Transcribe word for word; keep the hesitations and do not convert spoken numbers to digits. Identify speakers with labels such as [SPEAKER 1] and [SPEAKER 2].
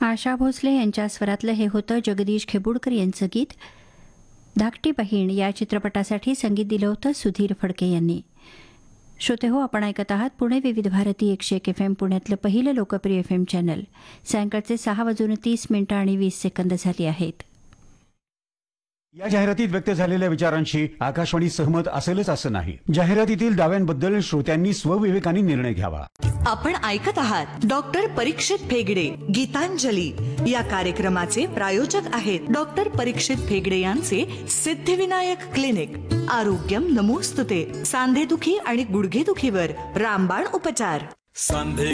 [SPEAKER 1] आशा भोसले यांच्या स्वरातलं हे होतं जगदीश खेबुडकर यांचं गीत. धाकटी बहीण या चित्रपटासाठी संगीत दिलं होतं सुधीर फडके यांनी. श्रोते हो, आपण ऐकत आहात पुणे विविध भारती एकशे एक एफ एम, पुण्यातलं पहिलं लोकप्रिय एफ एम चॅनल. सायंकाळचे सहा वाजून तीस मिनिटं आणि वीस सेकंद झाली आहेत.
[SPEAKER 2] या जाहिरातीत व्यक्त झालेल्या विचारांशी आकाशवाणी सहमत असेलच असं नाही. जाहिरातीतील दाव्यांबद्दल श्रोत्यांनी स्वविवेकाने निर्णय घ्यावा.
[SPEAKER 3] आपण ऐकत आहात डॉक्टर परीक्षित फेगडे गीतांजली या कार्यक्रमाचे प्रायोजक आहेत डॉक्टर परीक्षित फेगडे यांचे सिद्धिविनायक क्लिनिक. आरोग्यम नमोस्तुते. सांधेदुखी आणि गुडघेदुखीवर रामबाण उपचार.
[SPEAKER 4] सांधे